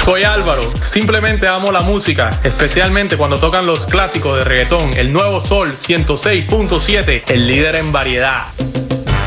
Soy Álvaro, simplemente amo la música, especialmente cuando tocan los clásicos de reggaetón. El Nuevo Sol 106.7, el líder en variedad.